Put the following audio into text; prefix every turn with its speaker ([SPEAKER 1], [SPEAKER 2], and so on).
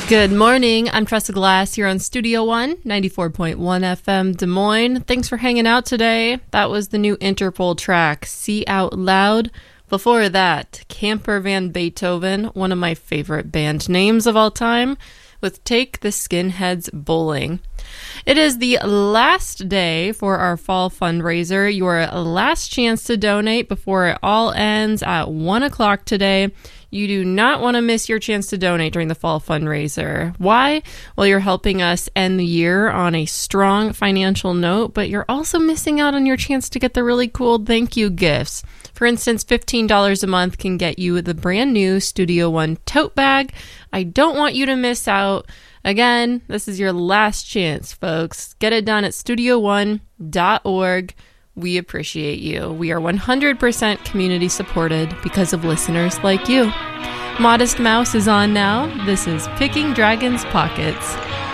[SPEAKER 1] Good morning. I'm Tressa Glass here on Studio One, 94.1 FM Des Moines. Thanks for hanging out today. That was the new Interpol track, See Out Loud. Before that, Camper Van Beethoven, one of my favorite band names of all time, with Take the Skinheads Bowling. It is the last day for our fall fundraiser, your last chance to donate before it all ends at 1 o'clock today. You do not want to miss your chance to donate during the fall fundraiser. Why? Well, you're helping us end the year on a strong financial note, but you're also missing out on your chance to get the really cool thank you gifts. For instance, $15 a month can get you the brand new Studio One tote bag. I don't want you to miss out. Again, this is your last chance, folks. Get it done at studioone.org. We appreciate you. We are 100% community supported because of listeners like you. Modest Mouse is on now. This is Picking Dragons Pockets.